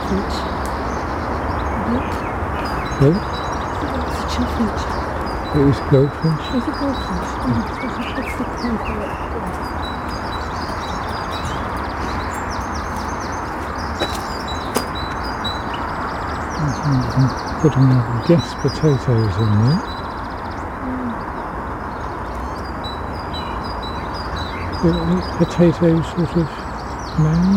chaffinch. Look. What? It's a chaffinch. It is goldfinch. It's a goldfinch. That's the kind of it. Putting out gas potatoes in there. Potato sort of name.